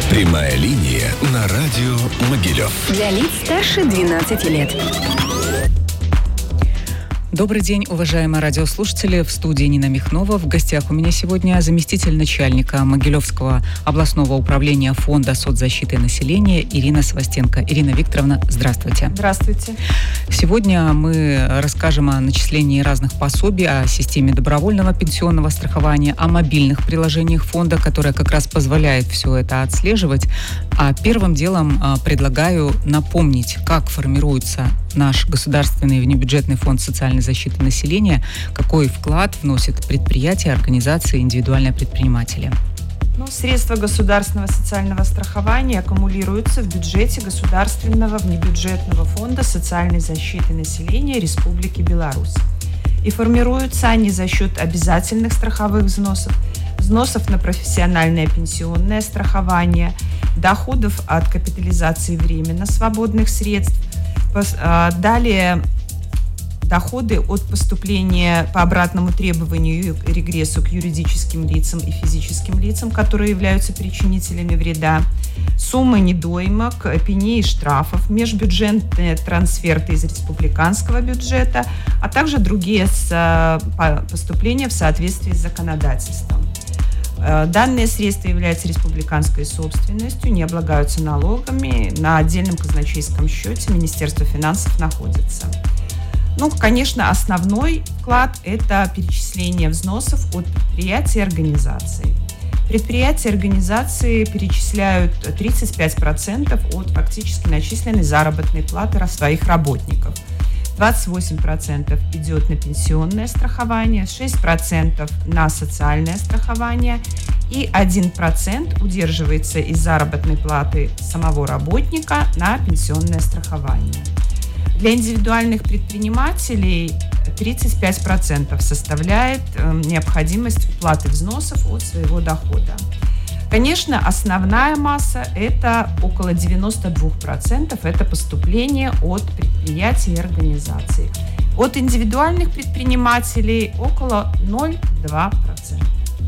Прямая линия на радио Могилев. Для лиц старше 12 лет. Добрый день, уважаемые радиослушатели. В студии Нина Михнова. В гостях у меня сегодня заместитель начальника Могилевского областного управления Фонда соцзащиты населения Ирина Свастенко. Ирина Викторовна, здравствуйте. Здравствуйте. Сегодня мы расскажем о начислении разных пособий, о системе добровольного пенсионного страхования, о мобильных приложениях фонда, которое как раз позволяет все это отслеживать. А первым делом предлагаю напомнить, как формируется наш государственный внебюджетный фонд социальной защиты населения, какой вклад вносят предприятия, организации, индивидуальные предприниматели. Средства государственного социального страхования аккумулируются в бюджете Государственного внебюджетного фонда социальной защиты населения Республики Беларусь. И формируются они за счет обязательных страховых взносов, взносов на профессиональное пенсионное страхование, доходов от капитализации временно свободных средств, далее доходы от поступления по обратному требованию и регрессу к юридическим лицам и физическим лицам, которые являются причинителями вреда, суммы недоимок, пеней и штрафов, межбюджетные трансферты из республиканского бюджета, а также другие поступления в соответствии с законодательством. Данные средства являются республиканской собственностью, не облагаются налогами, на отдельном казначейском счете Министерства финансов находится. Конечно, основной вклад – это перечисление взносов от предприятий и организаций. Предприятия и организации перечисляют 35% от фактически начисленной заработной платы своих работников. 28% идет на пенсионное страхование, 6% на социальное страхование и 1% удерживается из заработной платы самого работника на пенсионное страхование. Для индивидуальных предпринимателей 35% составляет необходимость уплаты взносов от своего дохода. Конечно, основная масса – это около 92%, это поступление от предприятий и организаций. От индивидуальных предпринимателей около 0,2%.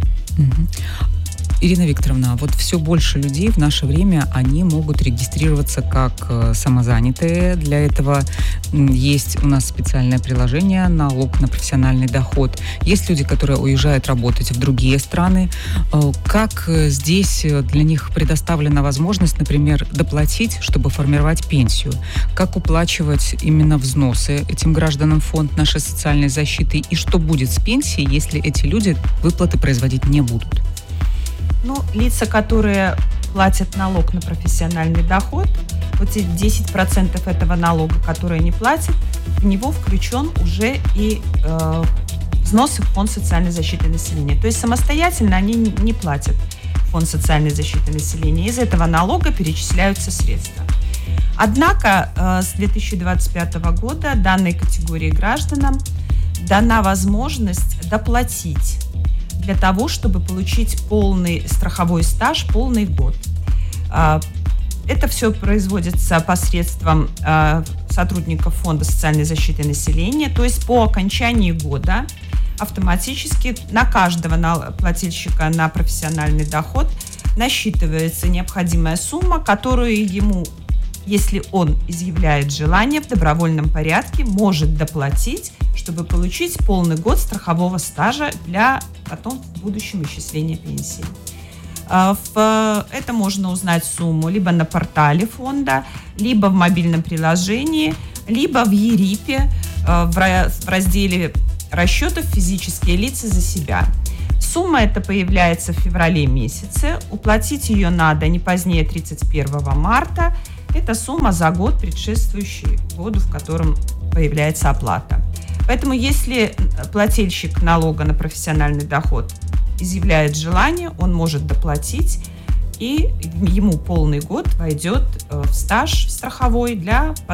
Ирина Викторовна, все больше людей в наше время, они могут регистрироваться как самозанятые. Для этого есть у нас специальное приложение «Налог на профессиональный доход». Есть люди, которые уезжают работать в другие страны. Как здесь для них предоставлена возможность, например, доплатить, чтобы формировать пенсию? Как уплачивать именно взносы этим гражданам в фонд нашей социальной защиты? И что будет с пенсией, если эти люди выплаты производить не будут? Лица, которые платят налог на профессиональный доход, эти 10% этого налога, которые не платят, в него включен уже и взносы в фонд социальной защиты населения. То есть самостоятельно они не платят в фонд социальной защиты населения. Из этого налога перечисляются средства. Однако с 2025 года данной категории гражданам дана возможность доплатить для того, чтобы получить полный страховой стаж, полный год. Это все производится посредством сотрудников Фонда социальной защиты населения, то есть по окончании года автоматически на каждого плательщика на профессиональный доход насчитывается необходимая сумма, которую ему, если он изъявляет желание, в добровольном порядке может доплатить, чтобы получить полный год страхового стажа для потом в будущем исчисления пенсии. Это можно узнать сумму либо на портале фонда, либо в мобильном приложении, либо в ЕРИПе в разделе расчетов «Физические лица за себя». Сумма эта появляется в феврале месяце. Уплатить ее надо не позднее 31 марта. Это сумма за год, предшествующий году, в котором появляется оплата. Поэтому если плательщик налога на профессиональный доход изъявляет желание, он может доплатить, и ему полный год войдет в стаж страховой для